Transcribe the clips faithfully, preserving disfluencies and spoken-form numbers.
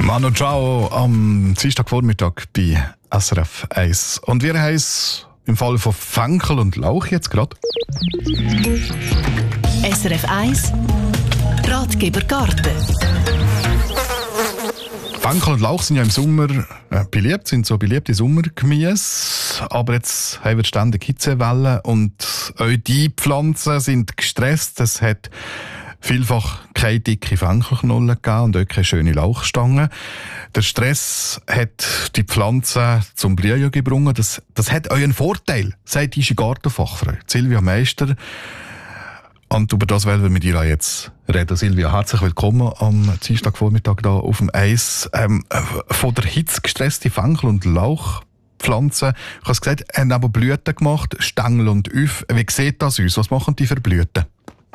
Manu Ciao am Dienstagvormittag bei S R F eins. Und wir haben es im Fall von Fenchel und Lauch jetzt gerade. S R F eins Ratgeber Garten. Fenchel und Lauch sind ja im Sommer äh, beliebt, sind so beliebte Sommergemüse. Aber jetzt haben wir ständig Hitzewellen und auch die Pflanzen sind gestresst. Es hat vielfach keine dicke Fenchelknollen gegeben und auch keine schöne Lauchstangen. Der Stress hat die Pflanzen zum Blühen gebracht. Das, das hat euren Vorteil, sagt unsere Gartenfachfrau Silvia Meister. Und über das wollen wir mit ihr jetzt reden. Silvia, herzlich willkommen am Dienstagvormittag hier auf dem Eis. Ähm, von der Hitze gestresste Fenchel- und Lauchpflanzen, ich habe es gesagt, haben aber Blüten gemacht, Stängel und Üff. Wie sieht das aus? Was machen die für Blüten?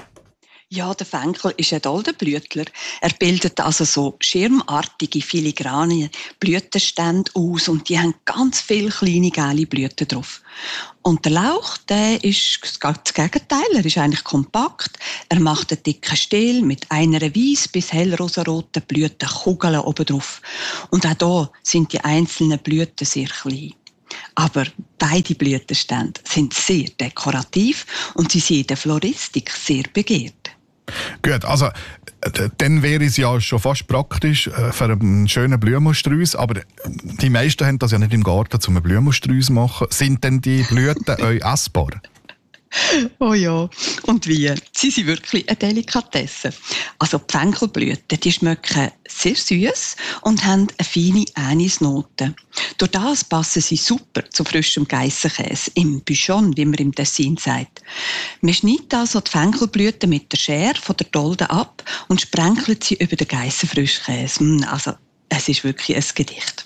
Ja, der Fenchel ist ein toller Blütler. Er bildet also so schirmartige, filigrane Blütenstände aus und die haben ganz viele kleine, gelbe Blüten drauf. Und der Lauch, der ist das Gegenteil. Er ist eigentlich kompakt. Er macht einen dicken Stiel mit einer weiss bis hellrosaroten Blütenkugeln oben drauf. Und auch hier sind die einzelnen Blüten sehr klein. Aber beide Blütenstände sind sehr dekorativ und sie sind in der Floristik sehr begehrt. Gut, also dann wäre es ja schon fast praktisch äh, für einen schönen Blumenstrauß, aber die meisten haben das ja nicht im Garten, um einen Blumenstrauß zu machen. Sind denn die Blüten euch essbar? Oh ja, und wie? Sie sind wirklich eine Delikatesse. Also die Fenchelblüten, die schmecken sehr süß und haben eine feine Anisnote. Durch das passen sie super zu frischem Geissenkäse, im Buchon, wie man im Tessin sagt. Man schneidet also die Fenchelblüten mit der Schere von der Dolde ab und sprenkelt sie über den Geissenfrischkäse. Also es ist wirklich ein Gedicht.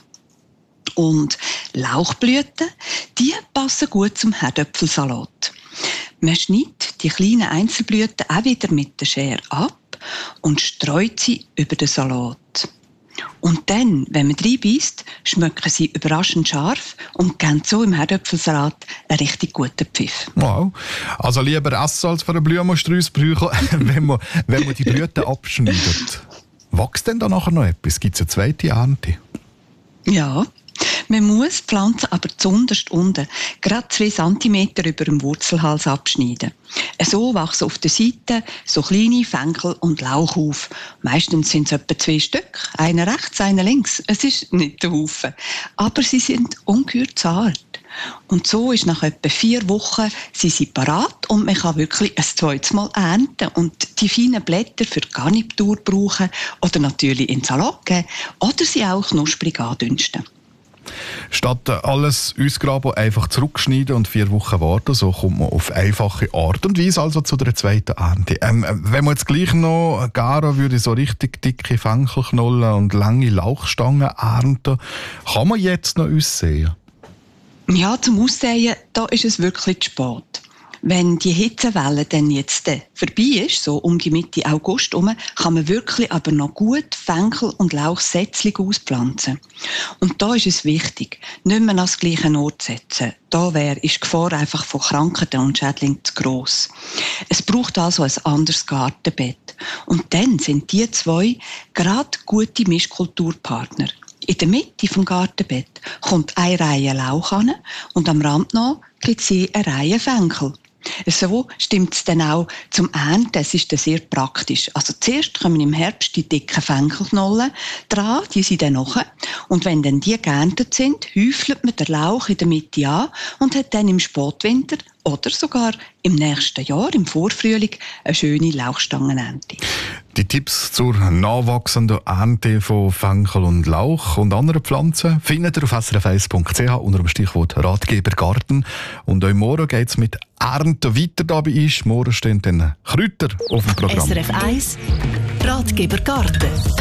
Und Lauchblüten, die passen gut zum Herdöpfelsalat. Man schneidet die kleinen Einzelblüten auch wieder mit der Schere ab und streut sie über den Salat. Und dann, wenn man reinbeißt, schmecken sie überraschend scharf und geben so im Herdöpfelsalat einen richtig guten Pfiff. Wow. Also lieber essen als für einen Blumenstrauß brauchen, wenn man, wenn man die Blüten abschneidet. Wächst denn da nachher noch etwas? Gibt es eine zweite Ernte? Ja. Man muss die Pflanze aber zunderst unten, gerade zwei Zentimeter über dem Wurzelhals abschneiden. So wachsen auf der Seite so kleine Fenchel und Lauch auf. Meistens sind es etwa zwei Stück, einer rechts, einer links. Es ist nicht der Haufen, aber sie sind ungeheuer zart. Und so ist nach etwa vier Wochen sie sind parat und man kann wirklich ein zweites Mal ernten und die feinen Blätter für die Garnitur brauchen oder natürlich in den Salat geben oder sie auch knusprig andünsten. Statt alles ausgraben, einfach zurückschneiden und vier Wochen warten, so kommt man auf einfache Art und Weise also zu der zweiten Ernte. Ähm, wenn man jetzt gleich noch garen würde, so richtig dicke Fenchelknollen und lange Lauchstangen ernten, kann man jetzt noch aussehen? Ja, zum Aussehen, da ist es wirklich zu spät. Wenn die Hitzewelle dann jetzt vorbei ist, so um die Mitte August herum, kann man wirklich aber noch gut Fenchel- und Lauchsätzchen auspflanzen. Und da ist es wichtig, nicht mehr an das gleiche Ort zu setzen. Da wäre ist die Gefahr einfach von Krankheiten und Schädlingen zu gross. Es braucht also ein anderes Gartenbett. Und dann sind die zwei gerade gute Mischkulturpartner. In der Mitte vom Gartenbett kommt eine Reihe Lauch an und am Rand noch gibt es eine Reihe Fenchel. So stimmt es dann auch zum Ernten. Es ist dann sehr praktisch. Also zuerst kommen im Herbst die dicken Fenchelknollen dran, die sind dann nachher. Und wenn dann die geerntet sind, häufelt man den Lauch in der Mitte an und hat dann im Spätwinter oder sogar im nächsten Jahr, im Vorfrühling, eine schöne Lauchstangenernte. Die Tipps zur nachwachsenden Ernte von Fenchel und Lauch und anderen Pflanzen findet ihr auf s r f eins punkt c h unter dem Stichwort Ratgeber Garten. Und auch morgen geht es mit Ernten weiter da bei uns. Morgen stehen dann Kräuter auf dem Programm. S R F eins Ratgeber Garten.